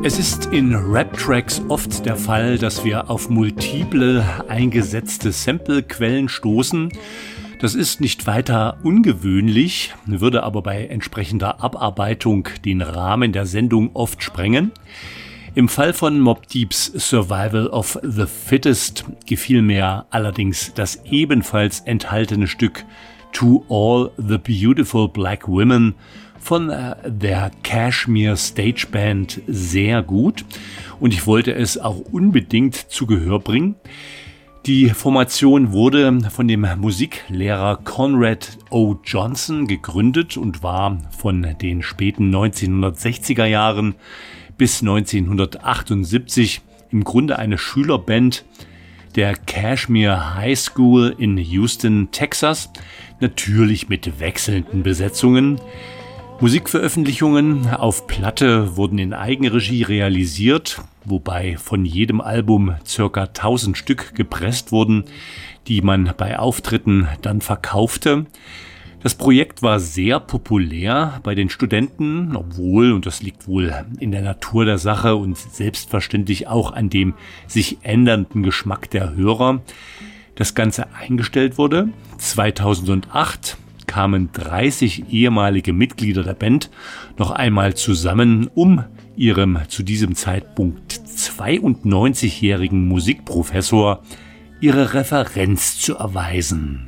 Es ist in Rap-Tracks oft der Fall, dass wir auf multiple eingesetzte Sample-Quellen stoßen. Das ist nicht weiter ungewöhnlich, würde aber bei entsprechender Abarbeitung den Rahmen der Sendung oft sprengen. Im Fall von Mobb Deeps Survival of the Fittest gefiel mir allerdings das ebenfalls enthaltene Stück To All the Beautiful Black Women von der Kashmir Stage Band sehr gut und ich wollte es auch unbedingt zu Gehör bringen. Die Formation wurde von dem Musiklehrer Conrad O. Johnson gegründet und war von den späten 1960er Jahren bis 1978 im Grunde eine Schülerband der Kashmir High School in Houston, Texas, natürlich mit wechselnden Besetzungen. Musikveröffentlichungen auf Platte wurden in Eigenregie realisiert, wobei von jedem Album ca. 1000 Stück gepresst wurden, die man bei Auftritten dann verkaufte. Das Projekt war sehr populär bei den Studenten, obwohl, und das liegt wohl in der Natur der Sache und selbstverständlich auch an dem sich ändernden Geschmack der Hörer, das Ganze eingestellt wurde. 2008 kamen 30 ehemalige Mitglieder der Band noch einmal zusammen, um ihrem zu diesem Zeitpunkt 92-jährigen Musikprofessor ihre Referenz zu erweisen.